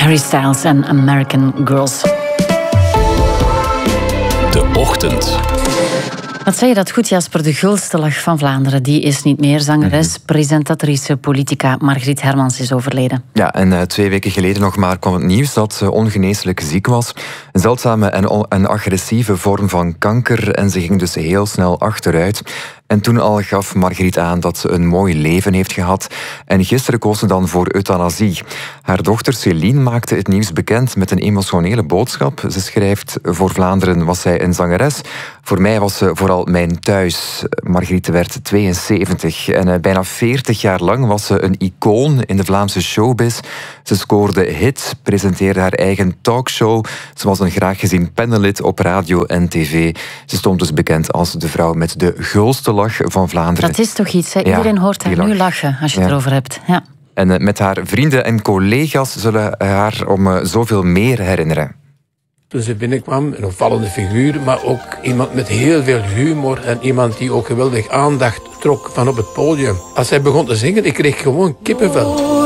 Harry Styles en American Girls. De Ochtend. Wat zei je dat goed, Jasper? De gulste lach van Vlaanderen, die is niet meer. Zangeres, presentatrice, politica Margriet Hermans is overleden. Ja, en 2 weken geleden nog maar kwam het nieuws dat ze ongeneeslijk ziek was. Een zeldzame en agressieve vorm van kanker en ze ging dus heel snel achteruit. En toen al gaf Margriet aan dat ze een mooi leven heeft gehad. En gisteren koos ze dan voor euthanasie. Haar dochter Céline maakte het nieuws bekend met een emotionele boodschap. Ze schrijft: voor Vlaanderen was zij een zangeres. Voor mij was ze vooral mijn thuis. Margriet werd 72 en bijna 40 jaar lang was ze een icoon in de Vlaamse showbiz. Ze scoorde hits, presenteerde haar eigen talkshow. Ze was een graag gezien panellid op radio en tv. Ze stond dus bekend als de vrouw met de gulste lach van Vlaanderen. Dat is toch iets, hè? Iedereen hoort haar nu lachen als je het erover hebt. Ja. En met haar vrienden en collega's zullen haar om zoveel meer herinneren. Toen ze binnenkwam, een opvallende figuur, maar ook iemand met heel veel humor en iemand die ook geweldig aandacht trok van op het podium. Als zij begon te zingen, ik kreeg gewoon kippenvel.